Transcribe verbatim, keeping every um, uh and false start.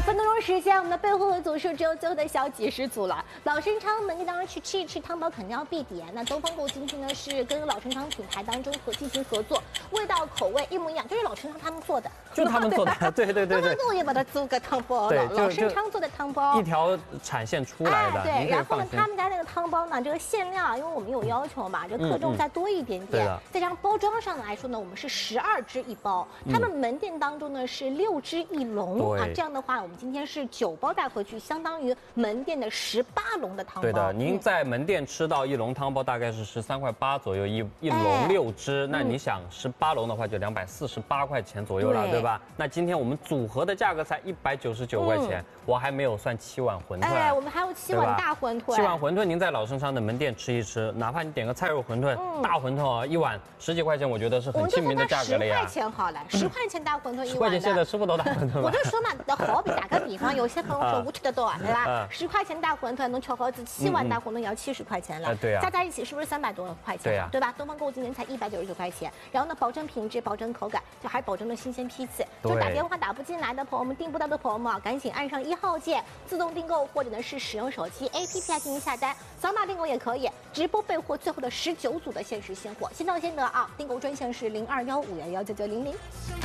分多钟时间，我们的备货组数只有最后的小几十组了。老生昌门店当然去吃一吃汤包肯定要必点。那东方购今天呢是跟老生昌品牌当中和进行合作，味道口味一模一样，就是老生昌他们做的， 就他们做的，对对对对。 东方购也把它做个汤包了，老生昌做的汤包， 一条产线出来的。 对，然后呢，他们家那个汤包呢，这个馅料，因为我们有要求嘛，这克重再多一点点。再加上包装上来说呢，我们是十二只一包，他们门店当中呢是六只一笼啊，这样的话，我们今天是九包带回去，相当于门店的十八笼的汤包。 对的，您在门店吃到一笼汤包大概是十三块八左右，一一笼六只，那你想十八笼的话就两百四十八块钱左右了，对吧？那今天我们组合的价格才一百九十九块钱，我还没有算七碗馄饨。 哎，我们还有七碗大馄饨。 七碗馄饨您在老生昌的门店吃一吃，哪怕你点个菜肉馄饨，大馄饨啊，一碗十几块钱，我觉得是很亲民的价格了呀。 十块钱好了，十块钱大馄饨一碗。 十块钱现在吃不到大馄饨。 我就说嘛，好比打个比方，有些朋友说我吃得到啊，对吧？十块钱大馄饨能吃好子，七碗大馄饨也要七十块钱了。 对呀， 加在一起是不是三百多块钱？ 对呀， 对吧？东方购今年才一百九十九块钱，然后呢，保证品质，保证口感，就还保证了新鲜批次。就打电话打不进来的朋友们，订不到的朋友们，赶紧按上一号键，自动订购，或者呢是使用手机 A P P 来进行下单，扫码订购也可以。直播备货最后的十九组的限时现货，先到先得啊！订购专线是零二幺五幺幺九九零零。